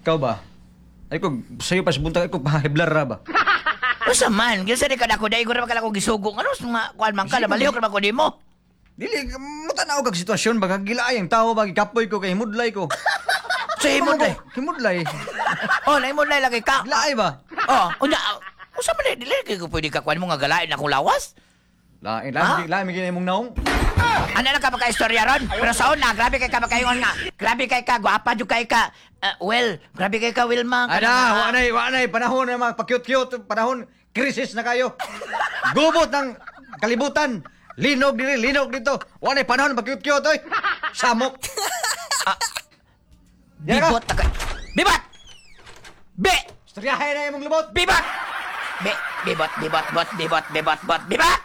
Ikaw ba? Ay ko, sa'yo pa sa buntag, ay ko, pahiblar ra ba? Usa man, kinsa di ka na ko dai ko ra kala ko gisugo. Ano nga kuan man ka na balihok ra man ko nimo. Dili, mutanaw kag sitwasyon, baga gila ang tao, bagi kapoy ko, kay himudlay ko. Sa himudlay. Himudlay. Oh, na himudlay lagi ka. Gilay ba? Oh, unya. Usa man dili kay ko pwede ka kuan mo nga galain akong lawas. Lain, Ha? lain, lain, mong naong. Ano na ka istorya ron? Pero sa una, grabe kay ka makaingon nga. Grabe kay ka, gwapa jud kay ka. Well, grabe kay ka Wilma. Ana, wanay, panahon na mga pa-cute-cute, panahon, krisis na kayo. Gubot ng kalibutan. Linog dito. Wanay panahon, pa-cute-cute, oy. Samok. Yan ka. Bibot na ka. Bibot! Be! Istoryahin na yung mong lubot. Bibot! Be, bibot, bibot, bot, bibot, bibot, bot, bibot!